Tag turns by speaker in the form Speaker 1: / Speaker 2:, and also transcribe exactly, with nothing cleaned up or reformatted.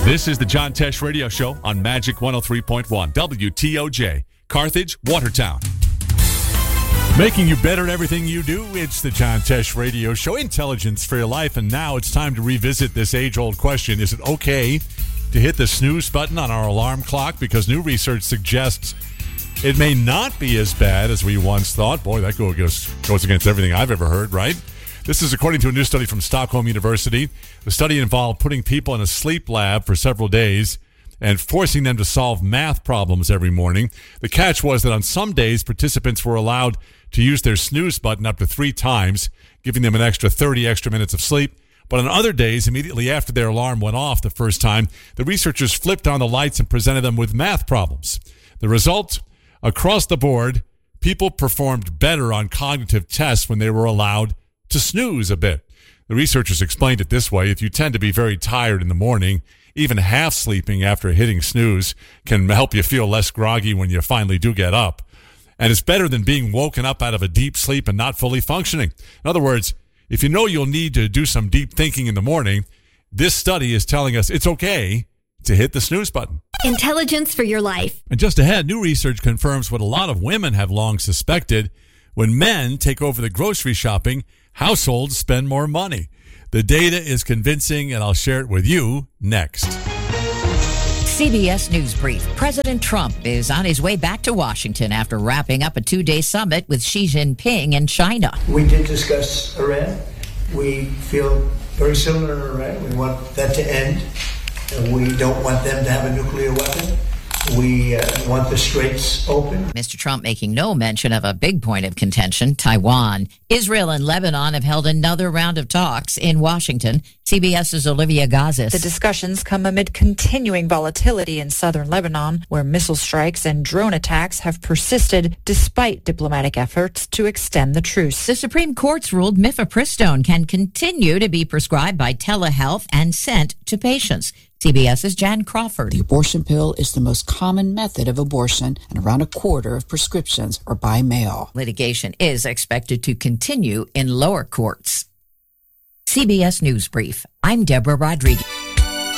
Speaker 1: This is the John Tesh Radio Show on Magic one oh three point one, W T O J, Carthage, Watertown. Making you better at everything you do, it's the John Tesh Radio Show, intelligence for your life. And now it's time to revisit this age-old question. Is it okay to hit the snooze button on our alarm clock? Because new research suggests it may not be as bad as we once thought. Boy, that goes, goes against everything I've ever heard, right? This is according to a new study from Stockholm University. The study involved putting people in a sleep lab for several days and forcing them to solve math problems every morning. The catch was that on some days, participants were allowed to use their snooze button up to three times, giving them an extra thirty extra minutes of sleep. But on other days, immediately after their alarm went off the first time, the researchers flipped on the lights and presented them with math problems. The result, across the board, people performed better on cognitive tests when they were allowed to snooze a bit. The researchers explained it this way. If you tend to be very tired in the morning, even half sleeping after hitting snooze can help you feel less groggy when you finally do get up. And it's better than being woken up out of a deep sleep and not fully functioning. In other words, if you know you'll need to do some deep thinking in the morning, this study is telling us it's okay to hit the snooze button.
Speaker 2: Intelligence for your life.
Speaker 1: And just ahead, new research confirms what a lot of women have long suspected. When men take over the grocery shopping, households spend more money. The data is convincing, and I'll share it with you next.
Speaker 3: C B S News Brief. President Trump is on his way back to Washington after wrapping up a two-day summit with Xi Jinping in China.
Speaker 4: We did discuss Iran. We feel very similar to Iran. We want that to end. We don't want them to have a nuclear weapon. We uh, want the straits open.
Speaker 3: Mister Trump making no mention of a big point of contention, Taiwan. Israel and Lebanon have held another round of talks in Washington. CBS's Olivia Gazis.
Speaker 5: The discussions come amid continuing volatility in southern Lebanon, where missile strikes and drone attacks have persisted despite diplomatic efforts to extend the truce.
Speaker 3: The Supreme Court's ruled mifepristone can continue to be prescribed by telehealth and sent to patients. CBS's Jan Crawford.
Speaker 6: The abortion pill is the most common method of abortion, and around a quarter of prescriptions are by mail.
Speaker 3: Litigation is expected to continue in lower courts. C B S News Brief. I'm Deborah Rodriguez.